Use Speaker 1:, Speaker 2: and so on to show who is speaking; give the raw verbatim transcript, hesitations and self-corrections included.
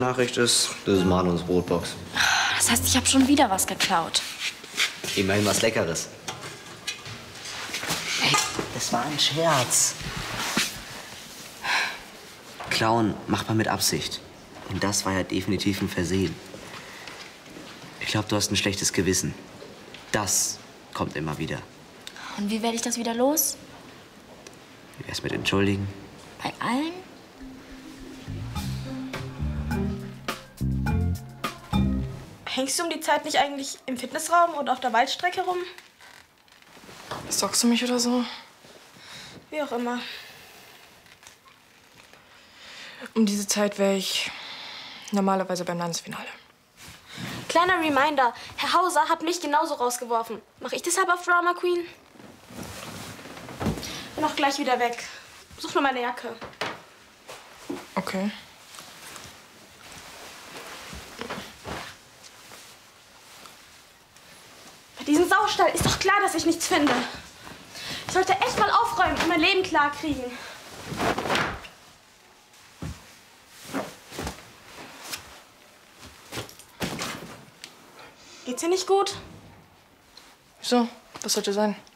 Speaker 1: Nachricht ist, das ist Manus Brotbox.
Speaker 2: Das heißt, ich habe schon wieder was geklaut.
Speaker 1: Immerhin was Leckeres.
Speaker 3: Hey, das war ein Scherz. Klauen macht man mit Absicht. Und das war ja definitiv ein Versehen. Ich glaube, du hast ein schlechtes Gewissen. Das kommt immer wieder.
Speaker 2: Und wie werde ich das wieder los?
Speaker 3: Wie wär's mit entschuldigen?
Speaker 2: Bei allen?
Speaker 4: Hängst du um die Zeit nicht eigentlich im Fitnessraum oder auf der Waldstrecke rum?
Speaker 5: Stalkst du mich oder so?
Speaker 4: Wie auch immer.
Speaker 5: Um diese Zeit wäre ich normalerweise beim Landesfinale.
Speaker 4: Kleiner Reminder, Herr Hauser hat mich genauso rausgeworfen. Mache ich deshalb auf Drama Queen? Bin auch gleich wieder weg. Such nur meine Jacke.
Speaker 5: Okay.
Speaker 4: Bei diesem Saustall ist doch klar, dass ich nichts finde. Ich sollte echt mal aufräumen und mein Leben klar kriegen. Geht's dir nicht gut?
Speaker 5: Wieso? Was sollte sein?